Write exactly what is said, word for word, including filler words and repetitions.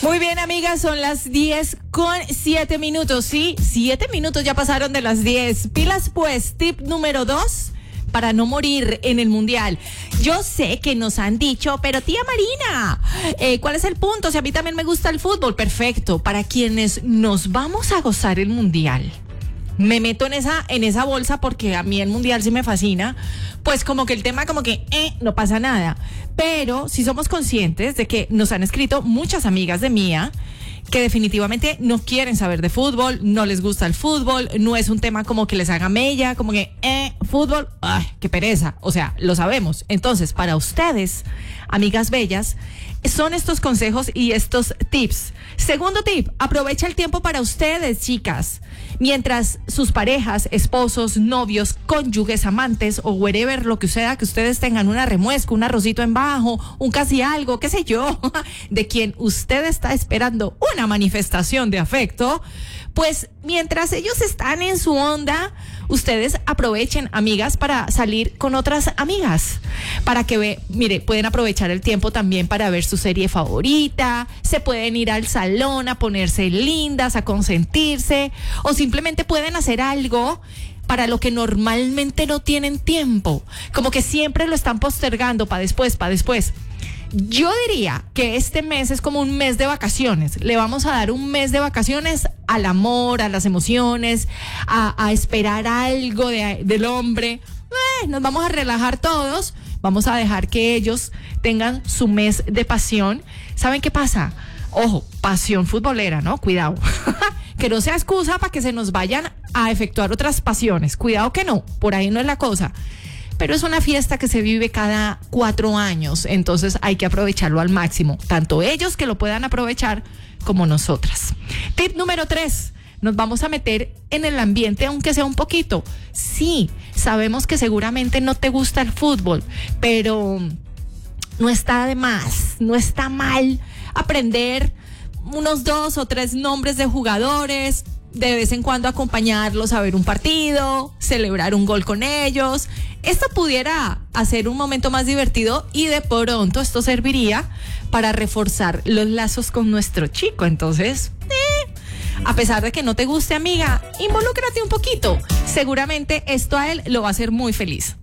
Muy bien, amigas, son las diez con siete minutos, ¿sí? siete minutos ya pasaron de las diez. Pilas pues, tip número dos, para no morir en el Mundial. Yo sé que nos han dicho, pero tía Marina, eh, ¿cuál es el punto? Si a mí también me gusta el fútbol, perfecto. Para quienes nos vamos a gozar el Mundial, me meto en esa, en esa bolsa porque a mí el Mundial sí me fascina, pues como que el tema como que eh, no pasa nada. Pero sí somos conscientes de que nos han escrito muchas amigas de Mía que definitivamente no quieren saber de fútbol, no les gusta el fútbol, no es un tema como que les haga mella, como que, eh, fútbol, ay, qué pereza, o sea, lo sabemos. Entonces, para ustedes, amigas bellas, son estos consejos y estos tips. Segundo tip, aprovecha el tiempo para ustedes, chicas. Mientras sus parejas, esposos, novios, cónyuges, amantes o wherever, lo que sea, que ustedes tengan una remuesca, un arrocito en bajo, un casi algo, qué sé yo, de quien usted está esperando una manifestación de afecto, pues mientras ellos están en su onda, ustedes aprovechen, amigas, para salir con otras amigas, para que ve, mire, pueden aprovechar el tiempo también para ver su serie favorita, se pueden ir al salón a ponerse lindas, a consentirse, o simplemente pueden hacer algo para lo que normalmente no tienen tiempo, como que siempre lo están postergando para después, para después. Yo diría que este mes es como un mes de vacaciones. Le vamos a dar un mes de vacaciones al amor, a las emociones, a, a esperar algo de, del hombre. Eh, nos vamos a relajar todos. Vamos a dejar que ellos tengan su mes de pasión. ¿Saben qué pasa? Ojo, pasión futbolera, ¿no? Cuidado. Que no sea excusa para que se nos vayan a efectuar otras pasiones. Cuidado que no, por ahí no es la cosa. Pero es una fiesta que se vive cada cuatro años, entonces hay que aprovecharlo al máximo, tanto ellos que lo puedan aprovechar como nosotras. Tip número tres, nos vamos a meter en el ambiente aunque sea un poquito. Sí, sabemos que seguramente no te gusta el fútbol, pero no está de más, no está mal aprender unos dos o tres nombres de jugadores, de vez en cuando acompañarlos a ver un partido, celebrar un gol con ellos. Esto pudiera hacer un momento más divertido y de pronto esto serviría para reforzar los lazos con nuestro chico. Entonces, eh, a pesar de que no te guste, amiga, involúcrate un poquito. Seguramente esto a él lo va a hacer muy feliz.